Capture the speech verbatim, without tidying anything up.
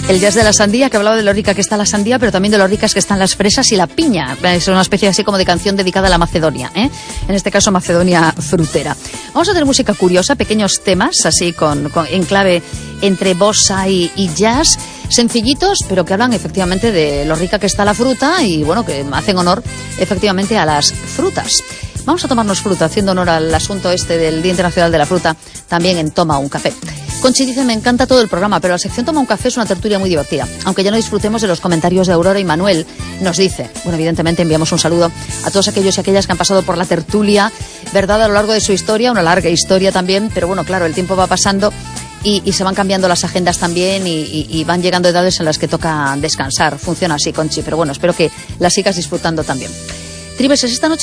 El jazz de la sandía, que hablaba de lo rica que está la sandía, pero también de lo ricas que están las fresas y la piña. Es una especie así como de canción dedicada a la Macedonia, ¿eh? En este caso, Macedonia frutera. Vamos a tener música curiosa, pequeños temas, así con, con en clave entre bossa y, y jazz, sencillitos, pero que hablan efectivamente de lo rica que está la fruta y, bueno, que hacen honor efectivamente a las frutas. Vamos a tomarnos fruta, haciendo honor al asunto este del Día Internacional de la Fruta, también en Toma un Café. Conchi dice, me encanta todo el programa, pero la sección Toma un Café es una tertulia muy divertida. Aunque ya no disfrutemos de los comentarios de Aurora y Manuel, nos dice, bueno, evidentemente enviamos un saludo a todos aquellos y aquellas que han pasado por la tertulia, verdad, a lo largo de su historia, una larga historia también, pero bueno, claro, el tiempo va pasando y, y se van cambiando las agendas también y, y, y van llegando edades en las que toca descansar. Funciona así, Conchi, pero bueno, espero que la sigas disfrutando también. Tribes, esta noche